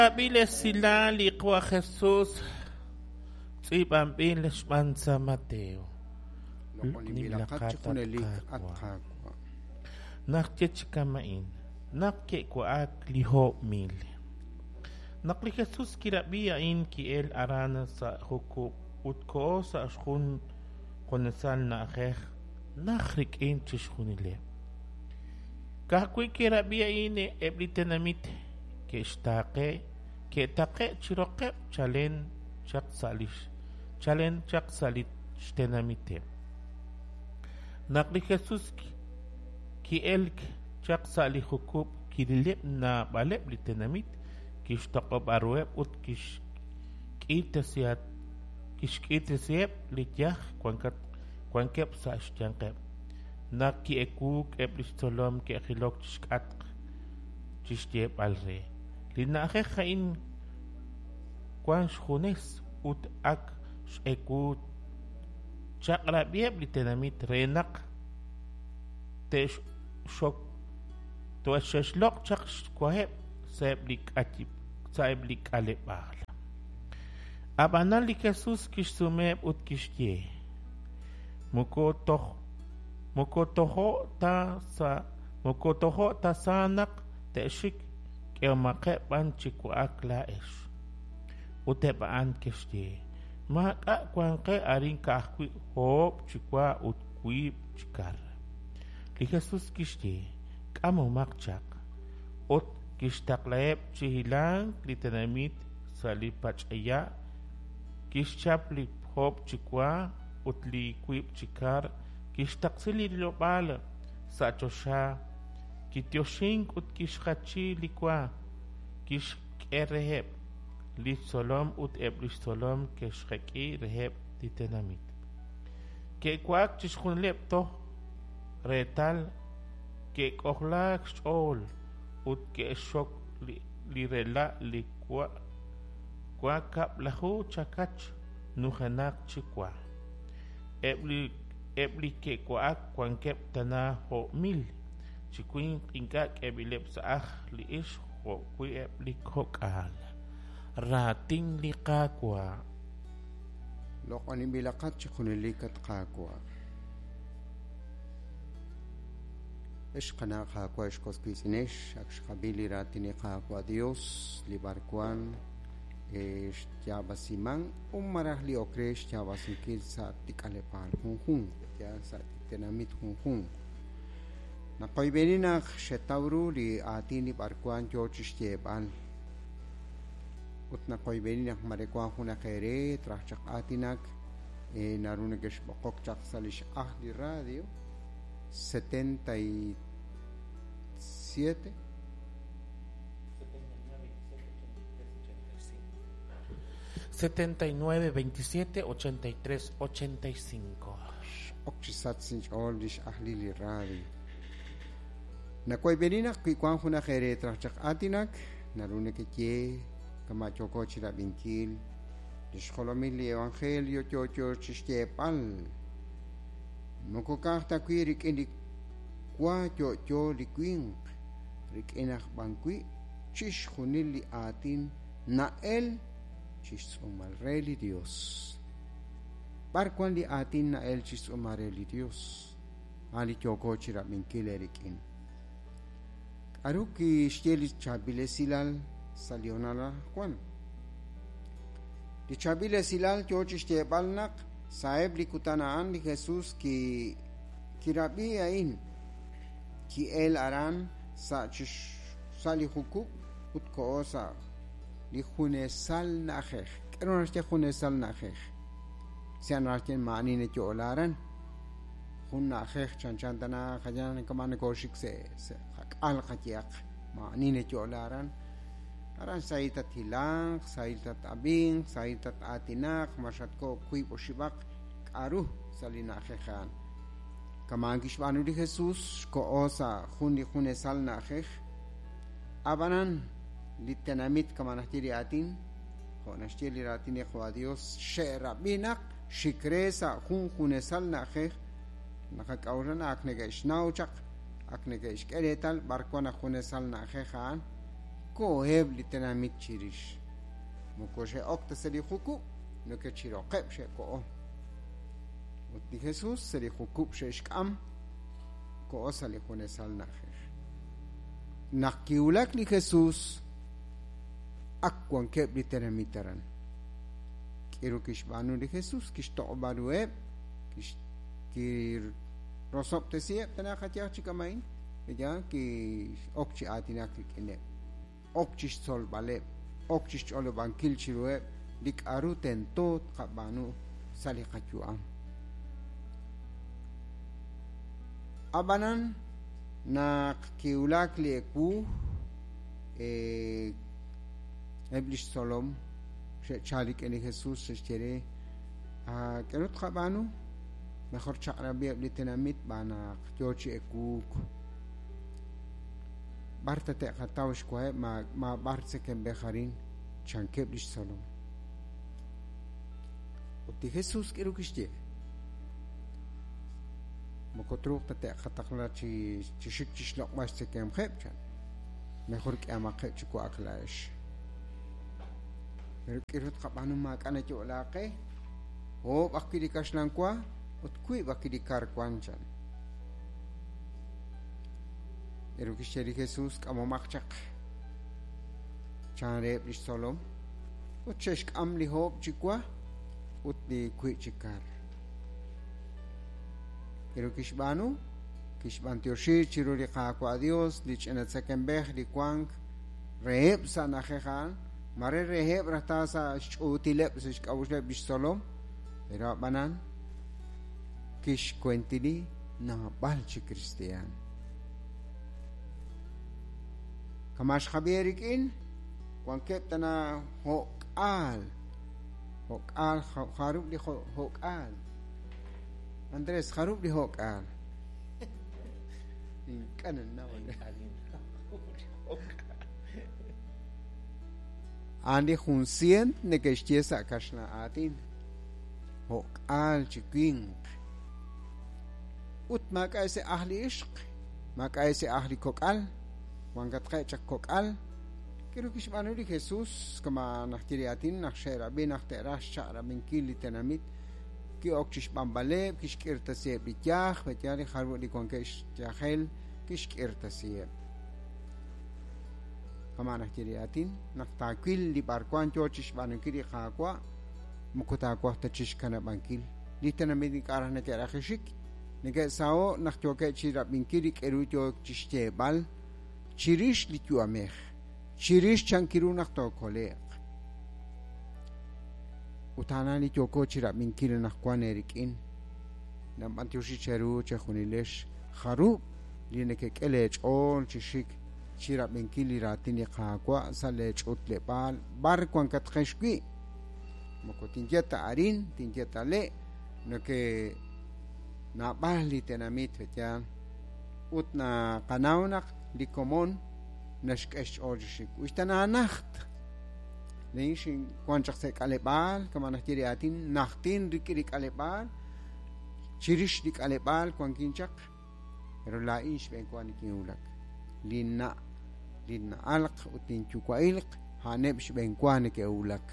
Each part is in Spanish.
Bile silali kwa Jesus tsiban bile shmansa Mateo ni lakat kunelik at kakwa nakje chikamain nakke kwa ak liho mil nakli Jesus kirabia in ki el arana sa huku utko sa ashkun konesal na akheh nakhrik in tishkunile kakwi kirabia in eblitenamit ke shtaqe ke taqe chiroqe chalen chak salit shtenamite nakli Jesus ki el chak sali hukub ki lip na balep litenamit ki shtaqab arweb ut kish kitasiat kish kitasiep lityah kwankep sa shtyanqeb nak ki ekuk eblistolom ke khilok chkat chishtep alre linaakhe khain kwan shkhunes ut ak ekut chakra bieb litenamit renak te shok to sheshlok chak kwaheb seblik atip seblik alebal abanal li Jesus kishsume ut kishtie mukotoho ta sanak te shik kelmaqe ban chiku akla ish utebaan kishtie ma kwanqe arin kahkwi hop chikwa utkwib chikar li Jesus kishtie kamo makchak ot kishtaqlaeb chihilang litenamit salipachaya kishchapli hop chikwa utli kwib chikar kishtaqsili lobal sachosha kityoshink ut kishkachi likwa kishkereheb lisolom ut eblisolom keshkeki reheb litenamit ke kwak chishkunleb to retal ke kohlak shol ut ke shok lirela likwa kwa kap lahu chakach nuhanak chikwa ebli ke kwa kwankep tana ho mil chikuin inkak ebilep saah li ish ho kui ebli kokal rating likakwa lok anim bilakat chikunilikat kakwa ish kana kakwa ish koskisinesh aksh kabili ratini kakwa Dios libarkwan ish tiabasiman marahli okresh tiabasikil sa tikalepan hunhun ya sa tenamit hunhun nakoybeninak shetawru li atini barkwan jochish tieban ut nakoybeninak marekwan hunakere trachak atinak narunekesh bokok chak salish ahli radio 77 79 27 83 85 oksisatsin oldish ahli li radio nakoybeninak kikwan hunakere trachak atinak naruneketje kama choko chira binkil dishkolomil evangelio chocho chistepal moko kahta kwirik indi kwa chocho likwing rik enak bankwi chish hunili atin nael chish umareli Dios barkwan li atin nael chish umareli Dios ali choko chira binkil erikin aruki shteli chabile silal salionala kwan di chabile silal chocho stepalnak saeb likutanaan li Jesus ki kirabi ain ki el aran sa chish sali hukuk utko sa li khunesal nakhekh kero narte khunesal nakhekh sian narte mani ne cholaran khun nakhekh chanchandana khajan kaman koshik se al khatiak mani ne cholaran aran saitat hilang saitat abing saitat atinak mashat ko kui poshibak aru salina khekhan kamangish banu di Jesus ko osa khundi khune sal na khekh abanan litenamit kamanahtiri atin ko nashtili ratin khwa Dios shera binak shikresa khune sal na khekh nakak awran akne gaish nauchak akne gaish keretal barkona khune sal na khekhan ko heb li tenamit chirish moko she okta seri huku no ke chiro qeb she ko uti Jesus seri huku she ishkam ko sali khone sal nakhir nakiulak li Jesus akwan keb li tenamitaran kiro kish banu li Jesus kish to baru kish kir rosop tesie tana khatya chikamain ya ki okchi atinak kine okchi sol bale okchi cholo bankil chirue dik aru tento kabanu sali khachuam abanan na kiulak leku eblish solom chalik eni Jesus chere kenut kabanu mejor chaqrabi litinamit bana jochi ekuk barta te khatawish kwa ma barse ken bekharin chankeblish solom uti Jesus kiru kishte mokotruk te khatakla chi shik chishlok mas ken khepchan mejor kama khep kwa aklash kirut qabanu ma kana jolaqe o bakki kashlan kwa utkui bakki dikar kwanchan eru kisheri Jesus kamo makchak chare blish solom utchesh amli hob chikwa utli kui chikar eru kishbanu kishbantioshi chiruri kwa Dios lichena tsekembeh di kwang reheb sana khekhan mare reheb ratasa chutilep sish kawusle blish solom era banan kish kwentini na balchi Kristian kamash khabirikin kwan keptana hokal kharub di hokal Andres kharub di hokal kanan na andi khunsian nekeshtiesa kashna atin hokal chiking ut ma kaise ahli ishq ma kaise ahli kokal wangat kay kokal kiro kishmanu di Jesus kama nahtiriatin nakhshera be nahterash shara min kili tenamit ki okchish bambale kishkirtase bityakh betyari kharbu di konkesh jahel kishkirtase kama nahtiriatin naktakil di barkwan chochish banu kiri khakwa mukuta kwa tachish kana bankil di tenamit di karah na kera khishik nege sao nakhtoke chira binkiri keruto chiste bal chirish litu ameh chirish chankiru nakhto kole utana ni choko chira binkiri nakhwan erikin nam antioshi cheru chkhunilesh kharu lineke kelech on chishik chira binkili ratini khakwa salech utle bal bar kwan katkheshki mokotinjeta arin tinjeta le noke na bahli tenamit vetyan utna kanaunak likomon nashkesh orjishik ushtana nacht leishin kwanchak kalebal kama nahtiri atin nachtin rikirik alebal chirish dik alebal kwankinchak pero la ish ben kwanikiulak linna alq utin chukwailq hanebsh ben kwanikeulak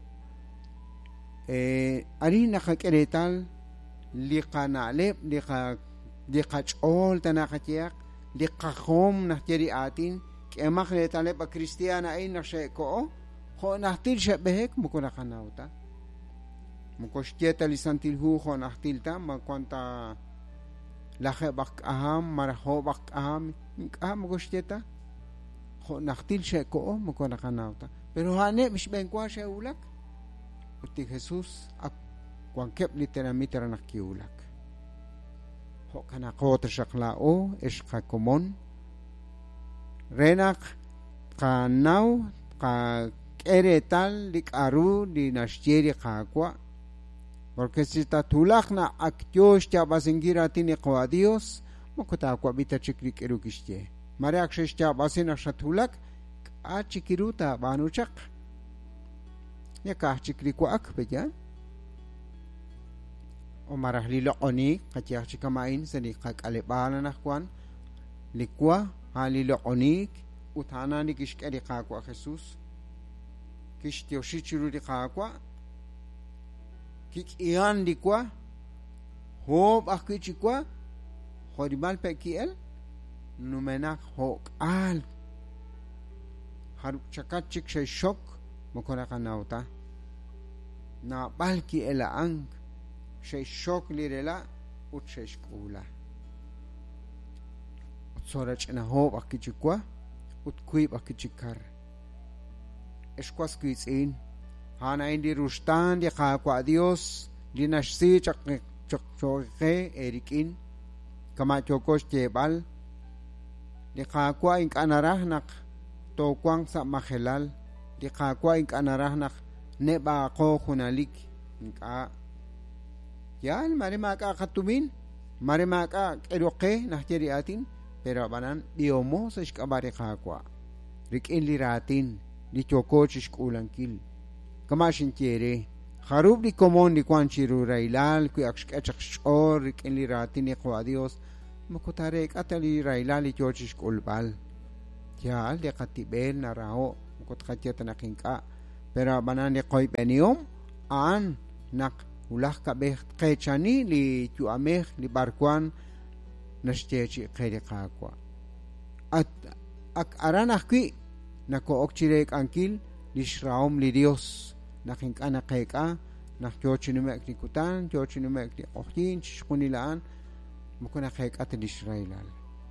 arina khakeretal liqana leb liqachol tanaqatiaq liqahom nahtiri atin kemak letale pa Kristiana ay nakshe ko ho nahtil shebehek mukuna kanauta mukoshtieta lisantil hu ho nahtilta makwanta lahe bak aham marho bak aham mukoshtieta ho nahtil she ko mukuna kanauta pero hane mishben kwa she ulak uti Jesus kwan kep literamitra nakiulak ho kana qot shaklao ishqa komon renak kanau ka eretal likaru di nashteri qaqwa porque si tatulak na aktyosh ta basingira tini kwa Dios mokota kwa bita chikri kerukishte mariak shta basina shatulak a chikiruta banuchak ya ka chikri kwa ak bejan o marahli loqoni qatiya chikamain sani qak alebala nakwan likwa hali loqonik utanani kishkeri qaqwa Jesús kishtioshi chiruri qaqwa kikian dikwa hob akichikwa horimal pekiel numenak hok al har chakachik shay shok mokona kanauta na balki ela ang shay shok lirela ut shay shkula utsorach na hob akichikwa ut kuib akichikar eskwas kuisin hana indi rustan di qaqwa Dios linashsi chakchoke erikin kama chokos tebal di qaqwa ink anarahnak to kwang sa makhelal di qaqwa ink anarahnak neba ko khunalik inka yan marima ka khatumin marima ka eroqe nahteri atin pero banan diomo sa iskabari qaqwa rikin liratin di chokoch iskulankil kama shintiere kharub di komon di kwanchiru railal ku akshkachor rikin liratin iqwa Dios mukutarek atali railali chochish kulbal ya de katibel na rao mukut khatya tanakinka pero banan de koy benium an nak ulah ka be qechani li tuameh li barkwan nashtechi qeriqa kwa at ak aranaki nako okchirek ankil li shraum li Dios nakinka nakeka nak chochinumek ni kutan chochinumek ni okhin chkunilan mukuna khayk at Israelal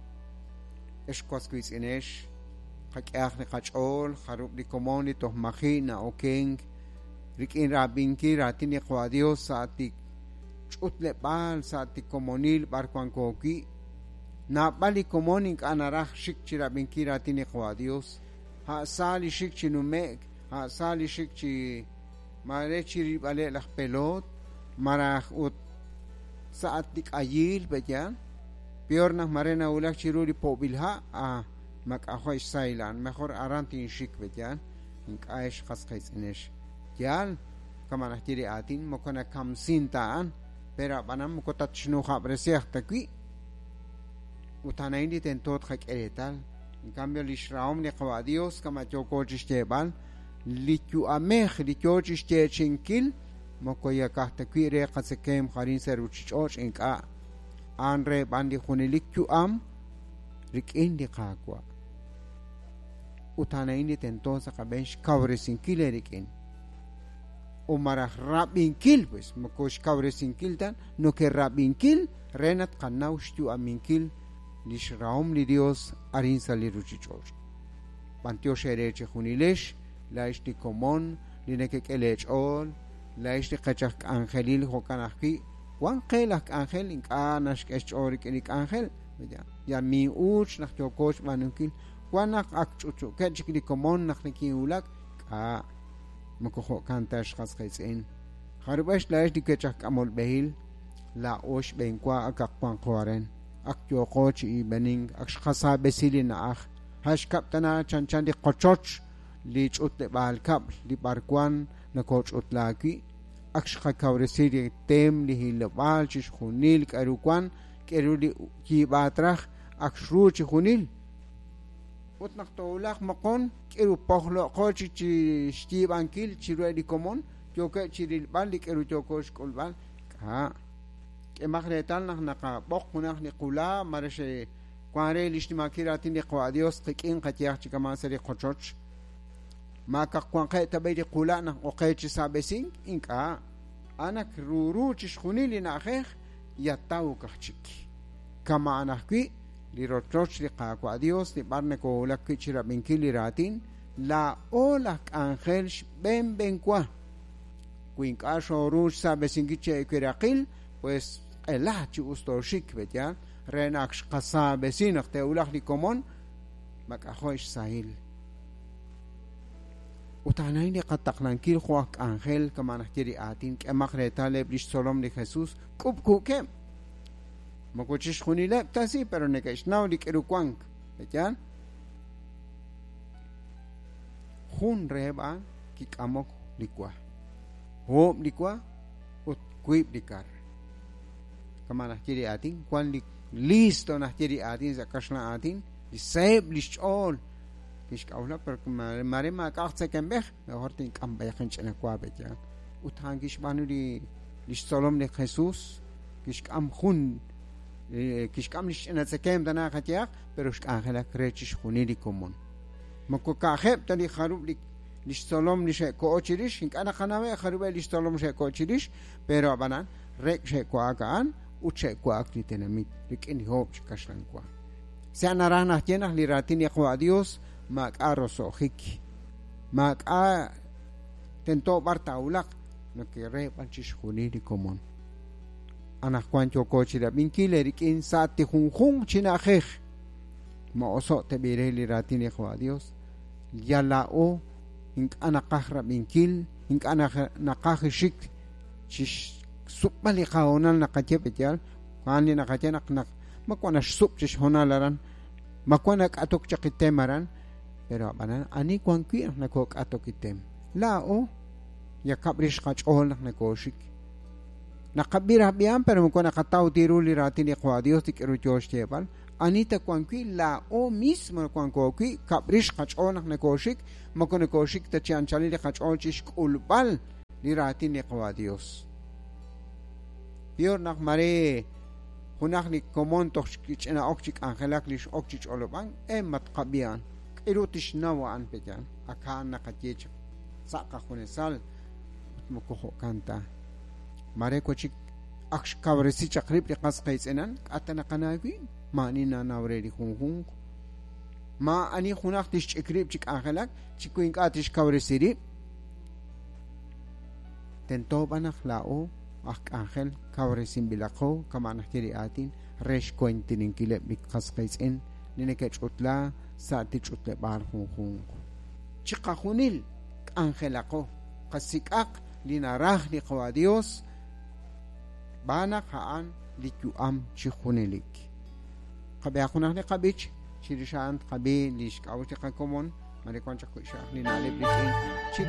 eskwas kuis inesh khakh ni khachol kharub di komoni to makhina okeng rikin rabinki ratin iqwa Dios saati chutle bal saati komonil barkwan koki na bali komoni kanarah shikchi rabinki ratin iqwa Dios ha sali shikchi numek ha sali shikchi marechi bale la pelot marah ut saat dik ayil bejan peor nas marena ulak chiruri pobilha makahoy sailan mejor arantin shik bejan ink aish khasqais inesh yan kama nahtiri atin mokona kamsintaan pera banam mokotat shnu khabresiah takwi utanaindi tentot khakeretal en cambio lishraum ni qawa Dios kama chokochistebal liku ameh lichochistechinkil mokoya kahtakwi re qasekem kharin seruchichoch inka anre bandi khunilikku am rikindi qaqwa utanaindi tentosa qabensh kawresinkil rikin umarah rabinkil pues mokosh kawresinkil tan no que rabinkil renat qannaushtu aminkil lishraum li Dios arin saliruchichoch pantio shereche khunilesh la ishti komon lineke kelechol la ishti qachak angelil hokanaki wan qelak angel inkanash kechorik enik angel ya mi uch nach chokoch manunkil wanak akchuchu kechikli komon nach nikiulak ka mako kantash khasqaitsin kharbash la ishti kechak amol behil la osh benkwa akakwan qoren akchokoch ibening akshkhasa besilin akh hash kaptana chanchandi qochoch li chute balkab li barkwan na coach utlaki akshqa kawresiri tem li hilbal chish khunil karukwan keruli ki batrach akshruch khunil utnak tolak makon keru pohlo coach chi stibankil chiredi komon joke chiril bal keru jokosh kulbal ha kemagretal nak naqa bokkunah ni qula marashe kware lishtimakiratin li qadios qikin qatiach chikama sari qochoch ma kakwan qay tabaydi qulana o qaychi sabesin inka anak ruru chishkhunili na khekh yataw kachik kama anakwi li rotroch li qaqwa Dios li barne ko lak chira binkili ratin la olak angel ben kwa kuinka shorush sabesin giche kiraqil pues elachi ustoshik betya renaksh qasa besin khte ulak li komon makakhosh sahil utanaini qataqlankil khuak angel kama nahtiri atin kemakhretale blish solom li Jesus kubku kem makochish khunile tasi pero nekesh nauli kerukwank betyan khun reba kikamok likwa hom likwa ut kuib dikar kama nahtiri atin kwan listo nahtiri atin zakashna atin disab lish all kishkaula porque mare ma kaxse kembeh mejor tin kambay khinchna kwabe ya utangish banuri lishsolom de Jesus kishkam khun kishkam lishna tsekem dana khatiak pero shkangela krechish khuniri komon mako kaheb tani kharub lishsolom lishe kochirish inkana khanawe kharube lishsolom she kochirish pero banan rek she kwagan uche kwak litenamit likin hob shkashlan kwa se anarana tiena liratin yaqwa Dios mak arosojik mak a tento bartaulak no que re panchish khuniri komon ana kwancho kochira binkilerik insati khunkhun chinajej ma oso te bire liratin yaqwa Dios yalao ink ana qahra binkil ink ana naqahishik chish supali qaonal naqachepetyal qani naqachenak makwana sup chish honalaran makwana atok chaqitemaran pero banan ani kwanki nakok atokitem lao ya kabrish qachol nakoshik naqabira bian pero makwana qataw tiruli ratini qwa Dios tikiru choshebal anita kwanki lao mismo kwankoki kabrish qachol nakoshik makwana koshik ta chanchali qachol chish kulbal li ratini qwa Dios pior nak mare hunak ni komon tochkich ena okchik angelak lish okchich oloban emat qabian irutish nawa an pejan akan nakachich saka khunesal mukho kanta mare kochik aksh kavresi chakrip li qas qaisenan atana qanawi mani na nawredi khunkhun ma ani khunak tish chikrip chik angelak chikuin atish kavresiri tento banakhlao ak angel kawresin bilako kamana kiri atin resh kointinin kile mikqasqaisen ninekech utla saati chutle bar khun chiqa khunil angelako qasikaq linarah li qawa Dios bana khaan likuam chikhunilik qabe khunah ni qabich chirishan qabe lish kawti qakomon mari koncha ko sha ni nalib likin